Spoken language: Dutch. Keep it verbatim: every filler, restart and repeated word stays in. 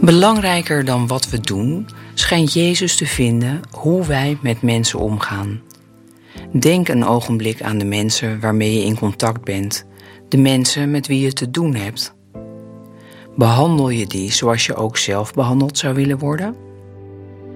Belangrijker dan wat we doen, schijnt Jezus te vinden hoe wij met mensen omgaan. Denk een ogenblik aan de mensen waarmee je in contact bent, de mensen met wie je te doen hebt. Behandel je die zoals je ook zelf behandeld zou willen worden?